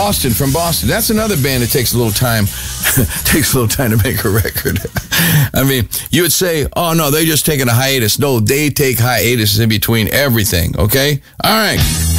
Austin from Boston. That's another band that takes a little time. Takes a little time to make a record. I mean, you would say, oh, no, they're just taking a hiatus. No, they take hiatuses in between everything, okay? All right.